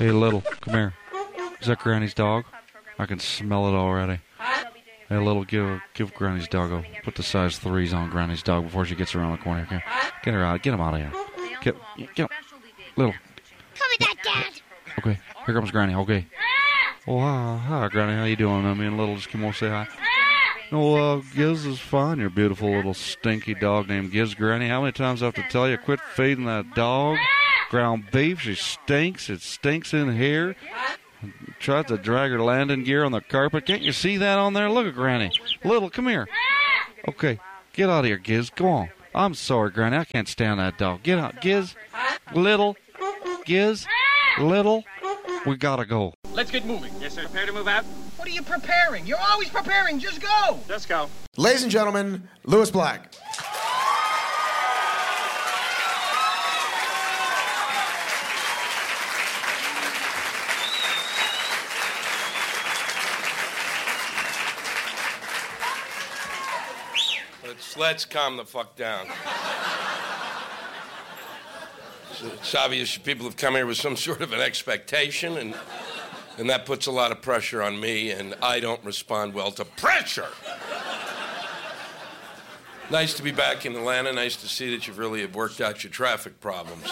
Hey, Little, come here. Is that Granny's dog? I can smell it already. Hey, Little, give Granny's dog a... Put the size 3s on Granny's dog before she gets around the corner. Okay? Get her out. Get him out of here. Get him. Little. Come with that, Dad. Okay, here comes Granny. Okay. Oh, hi, Granny. How you doing? Me and Little just came over to say hi. No, Giz is fine. Your beautiful little stinky dog named Giz, Granny. How many times do I have to tell you, quit feeding that dog ground beef? She stinks. It stinks in here. Tried to drag her landing gear on the carpet. Can't you see that on there? Look at Granny. Little, come here. Okay, get out of here, Giz. Go on. I'm sorry, Granny. I can't stand that dog. Get out. Giz, Little, Giz, Little. We gotta go. Let's get moving. Yes, sir. Prepare to move out? What are you preparing? You're always preparing. Just go. Let's go. Ladies and gentlemen, Lewis Black. Let's calm the fuck down. It's obvious people have come here with some sort of an expectation, and that puts a lot of pressure on me, and I don't respond well to pressure. Nice to be back in Atlanta. Nice to see that you've really worked out your traffic problems.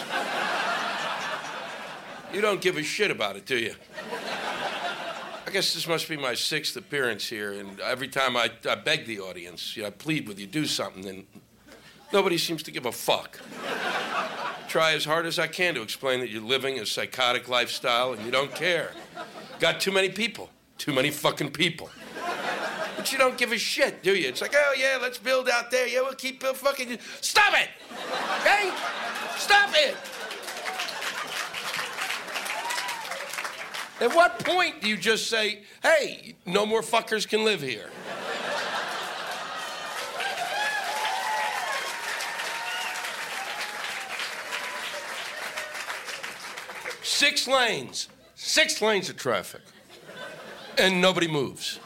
You don't give a shit about it, do you? I guess this must be my 6th appearance here, and every time I beg the audience, I plead with you, do something, and nobody seems to give a fuck. Try as hard as I can to explain that you're living a psychotic lifestyle and you don't care. Got too many people. Too many fucking people. But you don't give a shit, do you? It's like, oh, yeah, let's build out there. Yeah, we'll keep fucking... Stop it! Okay? Stop it! At what point do you just say, hey, no more fuckers can live here? Six lanes of traffic, and nobody moves.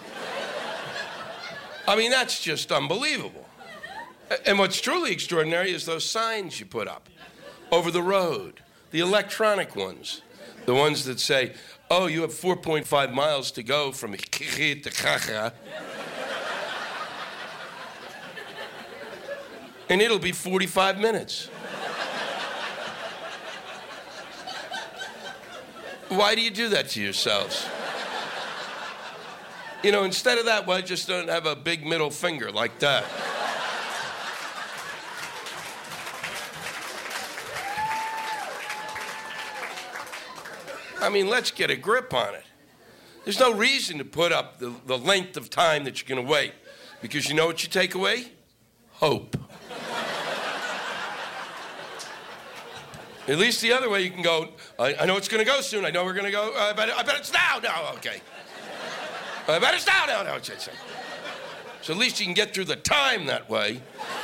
I mean, that's just unbelievable. And what's truly extraordinary is those signs you put up over the road, the electronic ones, the ones that say, oh, you have 4.5 miles to go from Kiki to Kacha, and it'll be 45 minutes. Why do you do that to yourselves? You know, instead of that, why just don't have a big middle finger like that? I mean, let's get a grip on it. There's no reason to put up the length of time that you're going to wait, because you know what you take away? Hope. At least the other way you can go, I know it's going to go soon. I know we're going to go. I bet it's now. No, okay. I bet it's now. No. So at least you can get through the time that way.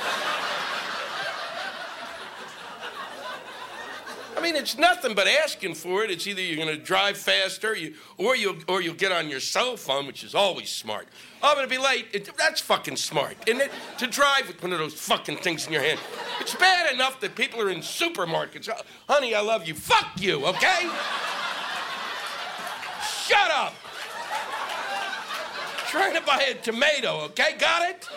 I mean, it's nothing but asking for it. It's either you're going to drive faster, or you'll get on your cell phone, which is always smart. Oh, I'm going to be late. That's fucking smart, isn't it? To drive with one of those fucking things in your hand. It's bad enough that people are in supermarkets. Oh, honey, I love you. Fuck you, okay? Shut up. Trying to buy a tomato, okay? Got it?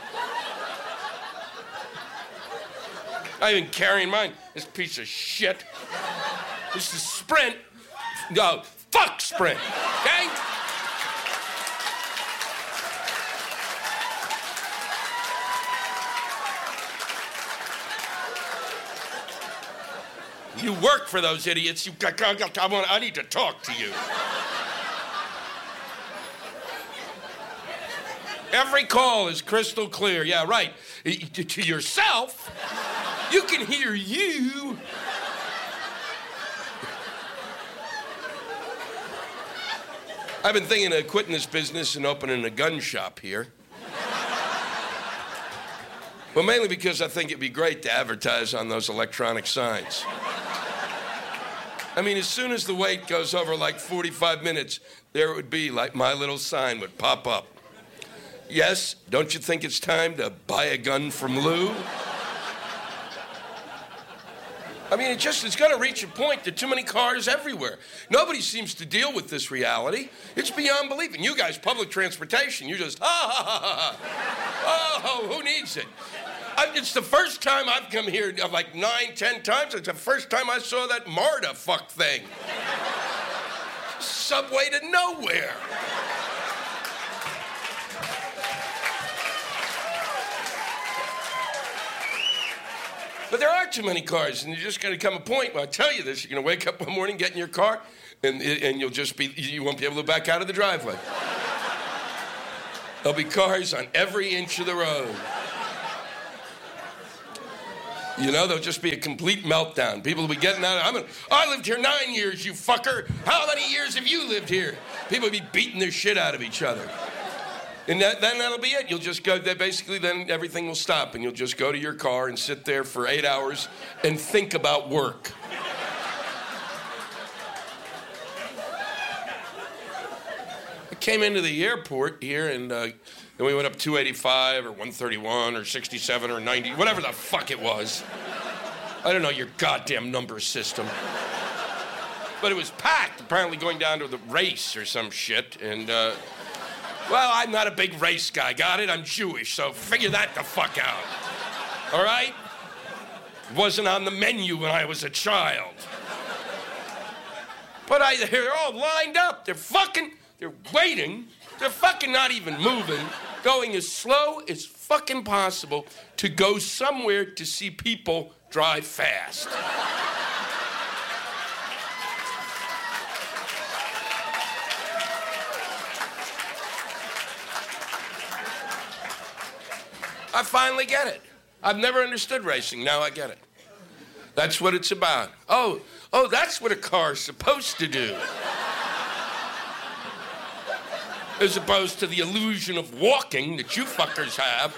I'm even carrying mine. This piece of shit. This is Sprint. No, fuck Sprint, okay? You work for those idiots. I need to talk to you. Every call is crystal clear. Yeah, right. To yourself, you can hear you. I've been thinking of quitting this business and opening a gun shop here. Well, mainly because I think it'd be great to advertise on those electronic signs. I mean, as soon as the wait goes over like 45 minutes, there it would be like my little sign would pop up. Yes, don't you think it's time to buy a gun from Lou? I mean, it's going to reach a point that too many cars everywhere. Nobody seems to deal with this reality. It's beyond belief. And you guys, public transportation, you just, oh, who needs it? It's the first time I've come here, like 9, 10 times. It's the first time I saw that MARTA fuck thing. Subway to nowhere. But there are too many cars, and you're just going to come a point where I tell you this, you're going to wake up one morning, get in your car, and you won't be able to back out of the driveway. There'll be cars on every inch of the road. You know, there'll just be a complete meltdown. People will be getting out of, I lived here 9 years, you fucker. How many years have you lived here? People will be beating the shit out of each other. And then that'll be it. You'll just go, basically then everything will stop and you'll just go to your car and sit there for 8 hours and think about work. I came into the airport here and we went up 285 or 131 or 67 or 90, whatever the fuck it was. I don't know your goddamn number system. But it was packed, apparently going down to the race or some shit, and well, I'm not a big race guy, got it? I'm Jewish, so figure that the fuck out. All right? It wasn't on the menu when I was a child. But they're all lined up. They're waiting. They're fucking not even moving, going as slow as fucking possible to go somewhere to see people drive fast. I finally get it. I've never understood racing. Now I get it. That's what it's about. Oh, that's what a car's supposed to do. As opposed to the illusion of walking that you fuckers have.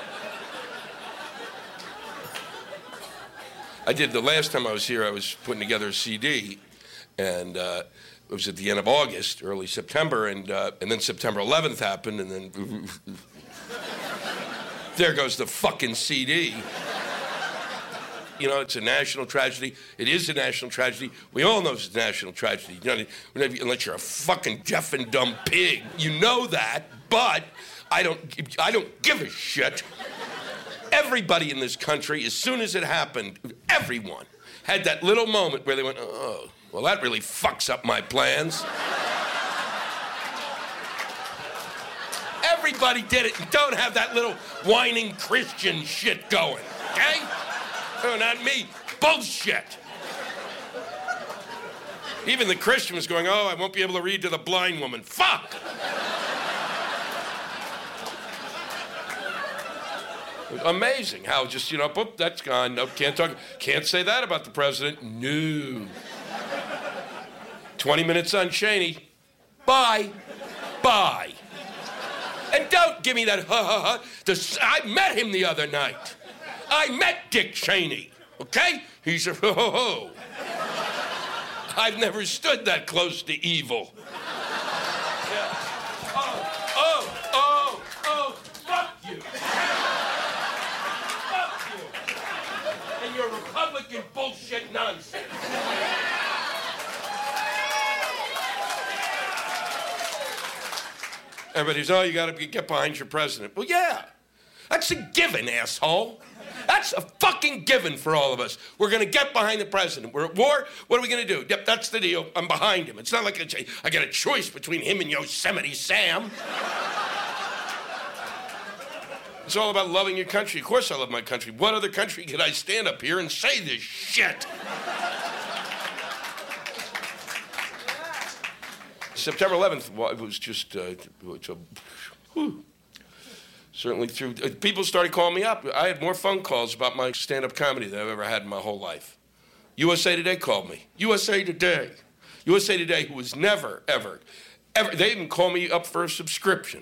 I did the last time I was here, I was putting together a CD, and it was at the end of August, early September, and then September 11th happened, and then there goes the fucking CD. You know, it's a national tragedy. It is a national tragedy. We all know it's a national tragedy. You know, unless you're a fucking deaf and dumb pig. You know that, but I don't give a shit. Everybody in this country, as soon as it happened, everyone had that little moment where they went, oh, well, that really fucks up my plans. Everybody did it and don't have that little whining Christian shit going, okay? Oh, not me. Bullshit. Even the Christian was going, oh, I won't be able to read to the blind woman. Fuck! Amazing how just, boop, that's gone. Nope, can't say that about the president. No. 20 minutes on Cheney. Bye. Bye. And don't give me that I met him the other night. I met Dick Cheney, okay? He's a ho-ho-ho. I've never stood that close to evil. Yeah. Oh, fuck you. Fuck you. And your Republican bullshit nonsense. Everybody's, you gotta get behind your president. Well, yeah. That's a given, asshole. That's a fucking given for all of us. We're going to get behind the president. We're at war. What are we going to do? Yep, that's the deal. I'm behind him. It's not like I got a choice between him and Yosemite Sam. It's all about loving your country. Of course I love my country. What other country could I stand up here and say this shit? September 11th, it was just... Certainly through... people started calling me up. I had more phone calls about my stand-up comedy than I've ever had in my whole life. USA Today called me. USA Today. USA Today, who was never, ever... They didn't call me up for a subscription.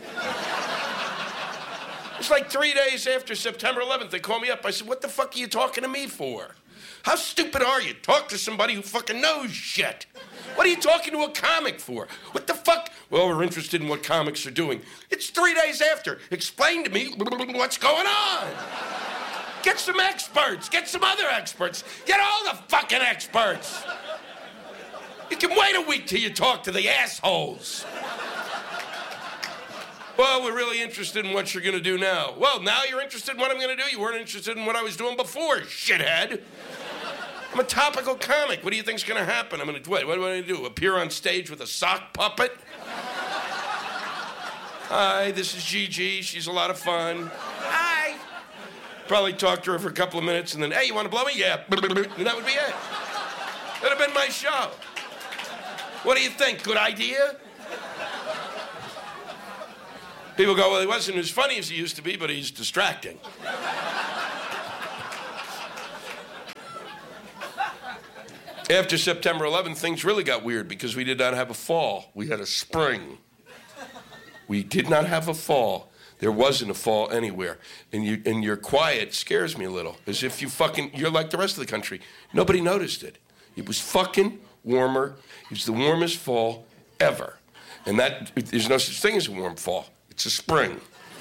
It's like 3 days after September 11th, they called me up. I said, what the fuck are you talking to me for? How stupid are you? Talk to somebody who fucking knows shit. What are you talking to a comic for? What the fuck? Well, we're interested in what comics are doing. It's 3 days after. Explain to me what's going on. Get some experts. Get some other experts. Get all the fucking experts. You can wait a week till you talk to the assholes. Well, we're really interested in what you're going to do now. Well, now you're interested in what I'm going to do? You weren't interested in what I was doing before, shithead. I'm a topical comic. What do you think's going to happen? I'm going to, what am I going to do? Appear on stage with a sock puppet? Hi, this is Gigi. She's a lot of fun. Hi. Probably talk to her for a couple of minutes and then, hey, you want to blow me? Yeah. And that would be it. That'd have been my show. What do you think? Good idea? People go, well, he wasn't as funny as he used to be, but he's distracting. After September 11th, things really got weird because we did not have a fall. We had a spring. We did not have a fall. There wasn't a fall anywhere. And your quiet scares me a little, as if you're like the rest of the country. Nobody noticed it. It was fucking warmer. It was the warmest fall ever. And there's no such thing as a warm fall. It's a spring.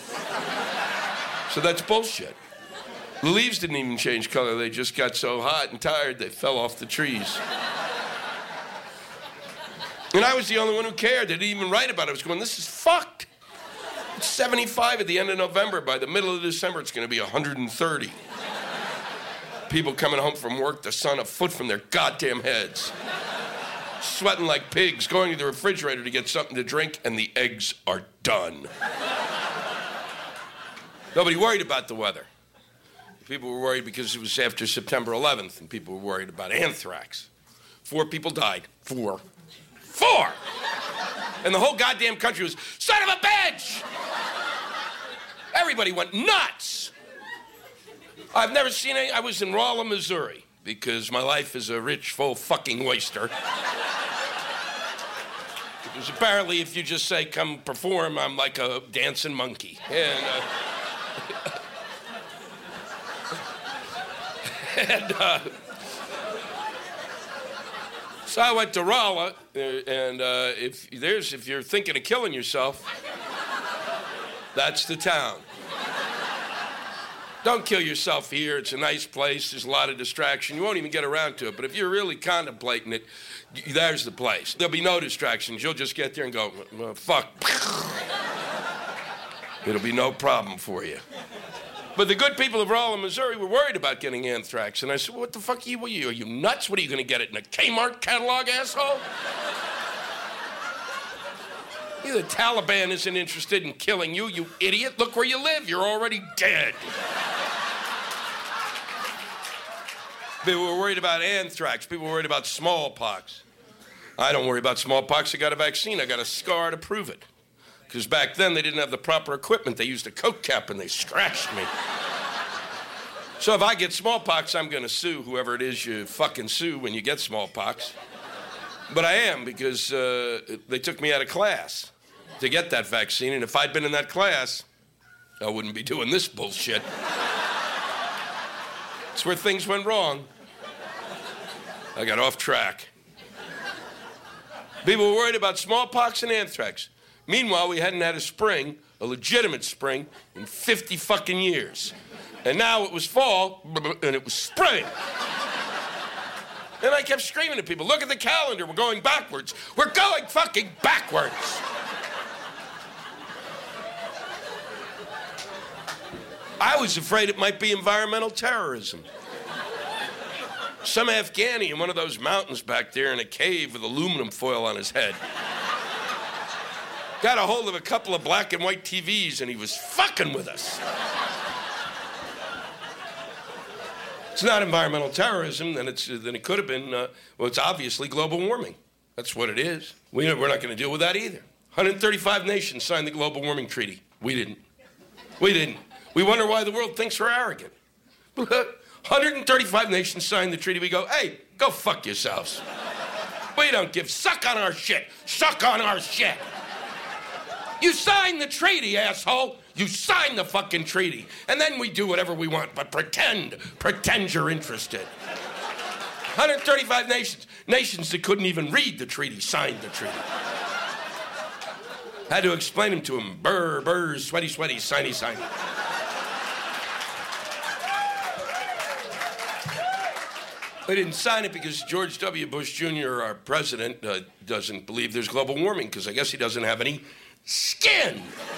So that's bullshit. The leaves didn't even change color. They just got so hot and tired they fell off the trees. And I was the only one who cared. They didn't even write about it. I was going, this is fucked. It's 75 at the end of November. By the middle of December, it's going to be 130. People coming home from work, the sun a foot from their goddamn heads. Sweating like pigs, going to the refrigerator to get something to drink, and the eggs are done. Nobody worried about the weather. People were worried because it was after September 11th, and people were worried about anthrax. 4 people died. 4. And the whole goddamn country was, son of a bitch! Everybody went nuts. I've never seen I was in Rolla, Missouri, because my life is a rich, full fucking oyster. Because apparently if you just say, come perform, I'm like a dancing monkey. So I went to Rolla, and if you're thinking of killing yourself, that's the town. Don't kill yourself here. It's a nice place. There's a lot of distraction. You won't even get around to it. But if you're really contemplating it, there's the place. There'll be no distractions. You'll just get there and go, well, fuck. It'll be no problem for you. But the good people of Rolla, Missouri were worried about getting anthrax. And I said, what the fuck are you? Are you nuts? What are you going to get it in a Kmart catalog, asshole? The Taliban isn't interested in killing you, you idiot. Look where you live. You're already dead. People were worried about anthrax. People were worried about smallpox. I don't worry about smallpox. I got a vaccine. I got a scar to prove it. Because back then, they didn't have the proper equipment. They used a Coke cap and they scratched me. So if I get smallpox, I'm going to sue whoever it is you fucking sue when you get smallpox. But I am, because they took me out of class to get that vaccine. And if I'd been in that class, I wouldn't be doing this bullshit. It's where things went wrong. I got off track. People were worried about smallpox and anthrax. Meanwhile, we hadn't had a spring, a legitimate spring, in 50 fucking years. And now it was fall, and it was spring. And I kept screaming at people, look at the calendar, we're going backwards. We're going fucking backwards. I was afraid it might be environmental terrorism. Some Afghani in one of those mountains back there in a cave with aluminum foil on his head got a hold of a couple of black and white TVs and he was fucking with us. It's not environmental terrorism, then it could have been, well, it's obviously global warming. That's what it is. We're not going to deal with that either. 135 nations signed the global warming treaty. We didn't. We wonder why the world thinks we're arrogant. 135 nations signed the treaty. We go, hey, go fuck yourselves. We don't give. Suck on our shit. Suck on our shit. You signed the treaty, asshole. You signed the fucking treaty. And then we do whatever we want, but pretend you're interested. 135 nations that couldn't even read the treaty signed the treaty. Had to explain them to them. Burr, sweaty, signy. I didn't sign it because George W. Bush Jr., our president, doesn't believe there's global warming because I guess he doesn't have any skin.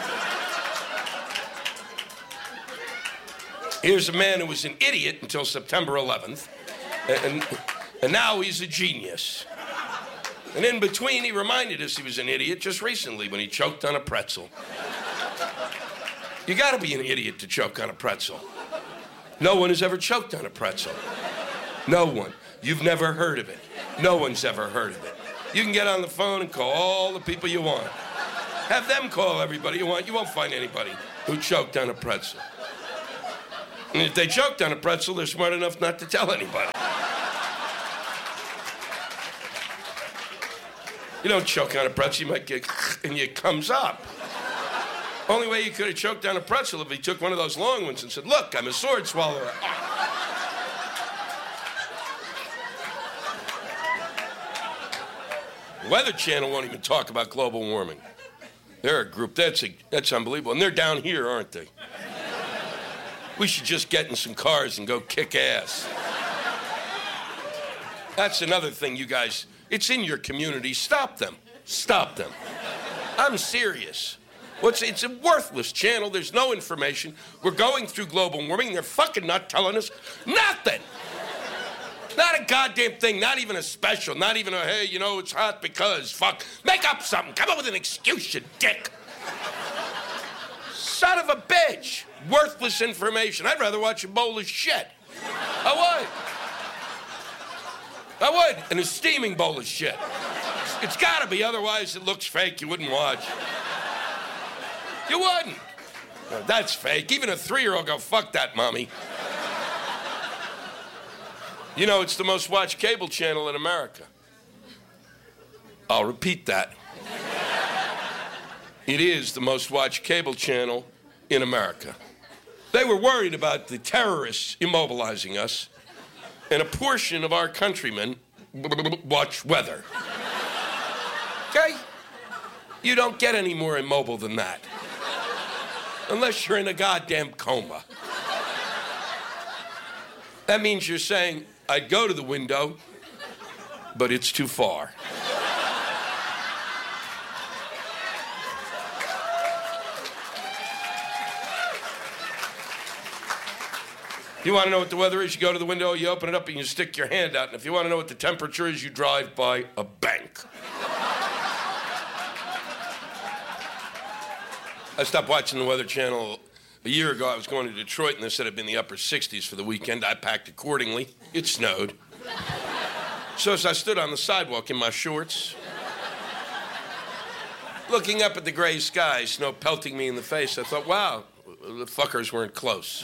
Here's a man who was an idiot until September 11th, and now he's a genius. And in between, he reminded us he was an idiot just recently when he choked on a pretzel. You gotta be an idiot to choke on a pretzel. No one has ever choked on a pretzel. No one. You've never heard of it. No one's ever heard of it. You can get on the phone and call all the people you want. Have them call everybody you want. You won't find anybody who choked on a pretzel. And if they choked on a pretzel, they're smart enough not to tell anybody. You don't choke on a pretzel, you might get and it comes up. Only way you could have choked on a pretzel if he took one of those long ones and said, "Look, I'm a sword swallower." The Weather Channel won't even talk about global warming. They're a group, that's unbelievable. And they're down here, aren't they? We should just get in some cars and go kick ass. That's another thing, you guys. It's in your community. Stop them. Stop them. I'm serious. It's a worthless channel. There's no information. We're going through global warming. They're fucking not telling us nothing. Not a goddamn thing. Not even a special. Not even a, hey, you know, it's hot because, fuck. Make up something. Come up with an excuse, you dick. Son of a bitch. Worthless information. I'd rather watch a bowl of shit. I would. An steaming bowl of shit. It's gotta be, otherwise it looks fake. You wouldn't watch. You wouldn't. No, that's fake. Even a 3-year-old go, fuck that, mommy. You know, it's the most watched cable channel in America. I'll repeat that. It is the most watched cable channel in America. They were worried about the terrorists immobilizing us, and a portion of our countrymen watch weather. Okay? You don't get any more immobile than that. Unless you're in a goddamn coma. That means you're saying, I'd go to the window, but it's too far. You want to know what the weather is? You go to the window, you open it up, and you stick your hand out. And if you want to know what the temperature is, you drive by a bank. I stopped watching the Weather Channel a year ago. I was going to Detroit, and they said it'd be in the upper 60s for the weekend. I packed accordingly. It snowed. So as I stood on the sidewalk in my shorts, looking up at the gray sky, snow pelting me in the face, I thought, wow, the fuckers weren't close.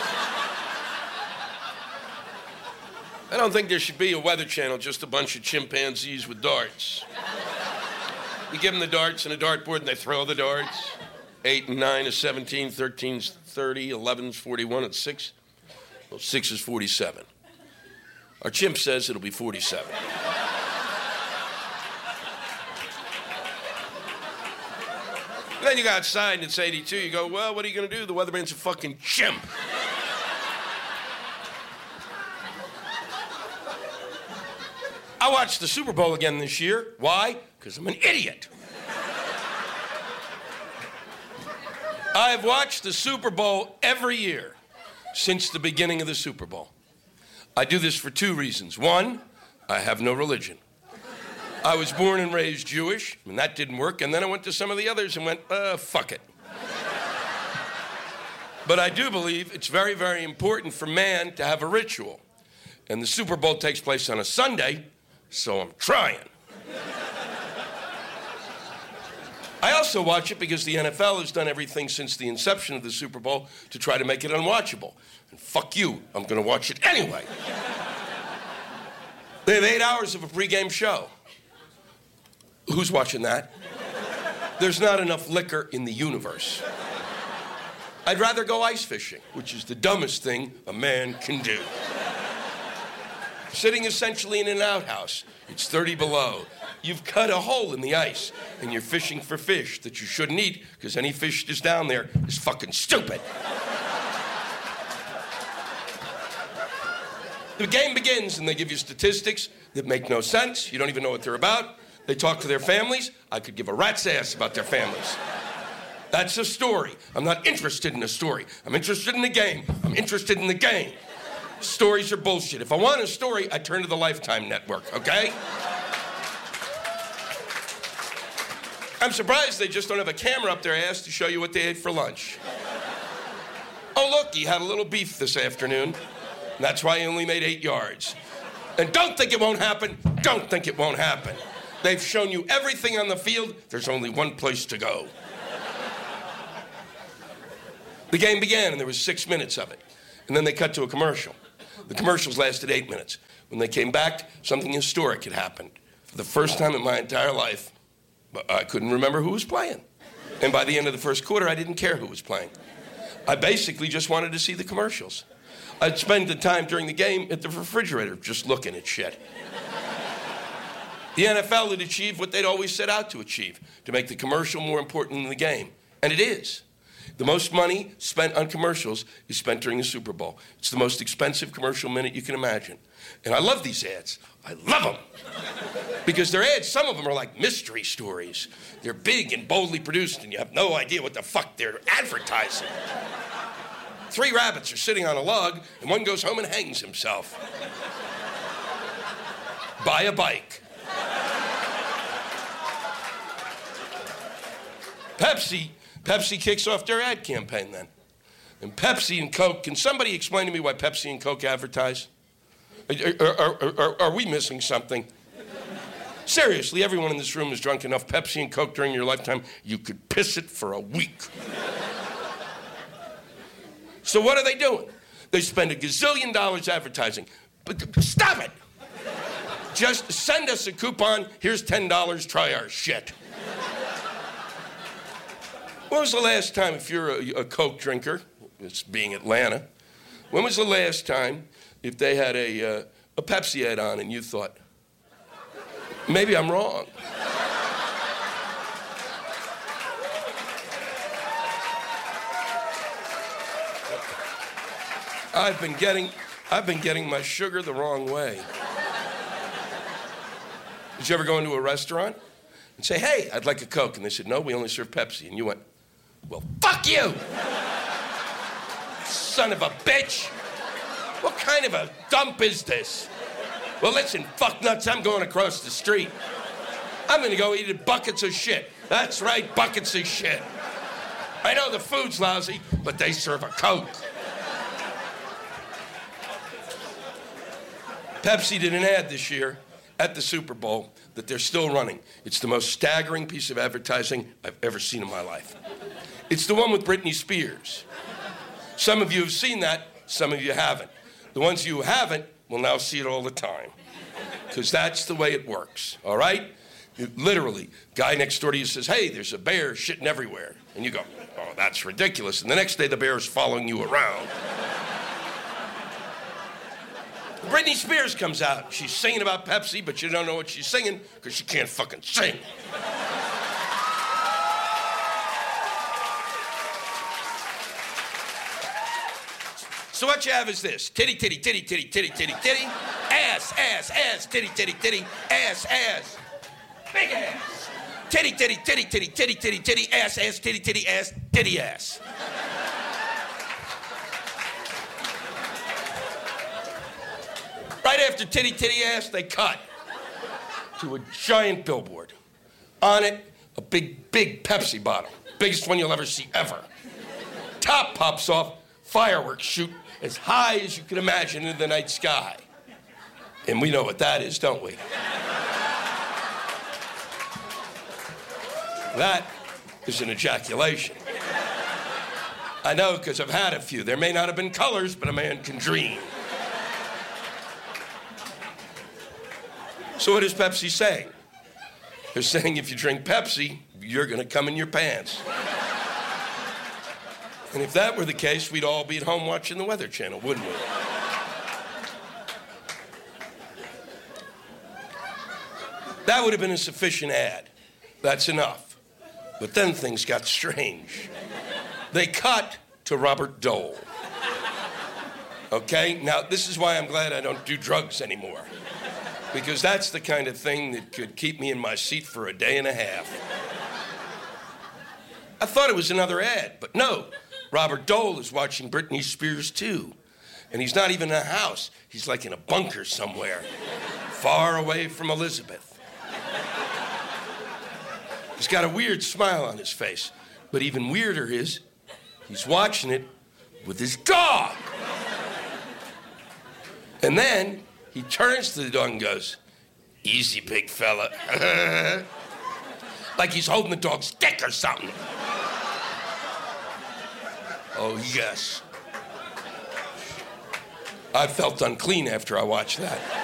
I don't think there should be a Weather Channel, just a bunch of chimpanzees with darts. You give them the darts and a dartboard, and they throw the darts. 8 and 9 is 17, 13 is 30, 11 is 41, and 6? Well, 6 is 47. Our chimp says it'll be 47. Then you go outside and it's 82. You go, well, what are you going to do? The weatherman's a fucking chimp. I watched the Super Bowl again this year. Why? Because I'm an idiot. I've watched the Super Bowl every year since the beginning of the Super Bowl. I do this for 2 reasons. One, I have no religion. I was born and raised Jewish, and that didn't work, and then I went to some of the others and went, fuck it. But I do believe it's very, very important for man to have a ritual. And the Super Bowl takes place on a Sunday, so I'm trying. I also watch it because the NFL has done everything since the inception of the Super Bowl to try to make it unwatchable. And fuck you, I'm going to watch it anyway. They have 8 hours of a pregame show. Who's watching that? There's not enough liquor in the universe. I'd rather go ice fishing, which is the dumbest thing a man can do. Sitting essentially in an outhouse. It's 30 below. You've cut a hole in the ice, and you're fishing for fish that you shouldn't eat, because any fish that's down there is fucking stupid. The game begins, and they give you statistics that make no sense. You don't even know what they're about. They talk to their families. I could give a rat's ass about their families. That's a story. I'm not interested in a story. I'm interested in the game. I'm interested in the game. Stories are bullshit. If I want a story, I turn to the Lifetime Network, okay? I'm surprised they just don't have a camera up their ass to show you what they ate for lunch. Oh, look, he had a little beef this afternoon. That's why he only made 8 yards. And don't think it won't happen. Don't think it won't happen. They've shown you everything on the field. There's only one place to go. The game began, and there was 6 minutes of it. And then they cut to a commercial. The commercials lasted 8 minutes. When they came back, something historic had happened. For the first time in my entire life, I couldn't remember who was playing. And by the end of the first quarter, I didn't care who was playing. I basically just wanted to see the commercials. I'd spend the time during the game at the refrigerator just looking at shit. The NFL had achieved what they'd always set out to achieve, to make the commercial more important than the game. And it is. The most money spent on commercials is spent during the Super Bowl. It's the most expensive commercial minute you can imagine. And I love these ads. I love them. Because their ads, some of them are like mystery stories. They're big and boldly produced, and you have no idea what the fuck they're advertising. 3 rabbits are sitting on a log, and one goes home and hangs himself. Buy a bike. Pepsi kicks off their ad campaign then. And Pepsi and Coke, can somebody explain to me why Pepsi and Coke advertise? Are we missing something? Seriously, everyone in this room has drunk enough Pepsi and Coke during your lifetime, you could piss it for a week. So what are they doing? They spend $1 gazillion advertising. But stop it! Just send us a coupon, here's $10, try our shit. When was the last time, if you're a Coke drinker, it's being Atlanta, when was the last time if they had a Pepsi ad on and you thought, maybe I'm wrong? I've been getting my sugar the wrong way. Did you ever go into a restaurant and say, hey, I'd like a Coke? And they said, no, we only serve Pepsi. And you went, well, fuck you! Son of a bitch! What kind of a dump is this? Well, listen, fuck nuts, I'm going across the street. I'm gonna go eat buckets of shit. That's right, buckets of shit. I know the food's lousy, but they serve a Coke. Pepsi did an ad this year at the Super Bowl that they're still running. It's the most staggering piece of advertising I've ever seen in my life. It's the one with Britney Spears. Some of you have seen that, some of you haven't. The ones you haven't will now see it all the time. Because that's the way it works, all right? Literally, guy next door to you says, hey, there's a bear shitting everywhere. And you go, oh, that's ridiculous. And the next day, the bear is following you around. Britney Spears comes out. She's singing about Pepsi, but you don't know what she's singing because she can't fucking sing. So what you have is this. Titty, titty, titty, titty, titty, titty, titty. Ass, ass, ass, titty, titty, titty, ass, ass. Big ass. Titty, titty, titty, titty, titty, titty, titty, ass, ass, titty, titty, ass, titty, ass. Right after titty, titty, ass, they cut to a giant billboard. On it, a big, big Pepsi bottle. Biggest one you'll ever see, ever. Top pops off, fireworks shoot as high as you can imagine in the night sky. And we know what that is, don't we? That is an ejaculation. I know, because I've had a few. There may not have been colors, but a man can dream. So what is Pepsi saying? They're saying if you drink Pepsi, you're going to come in your pants. And if that were the case, we'd all be at home watching the Weather Channel, wouldn't we? That would have been a sufficient ad. That's enough. But then things got strange. They cut to Robert Dole. Okay? Now, this is why I'm glad I don't do drugs anymore. Because that's the kind of thing that could keep me in my seat for a day and a half. I thought it was another ad, but no. Robert Dole is watching Britney Spears too. And he's not even in a house. He's like in a bunker somewhere, far away from Elizabeth. He's got a weird smile on his face. But even weirder is, he's watching it with his dog. And then he turns to the dog and goes, "Easy, big fella." Like he's holding the dog's dick or something. Oh, yes. I felt unclean after I watched that.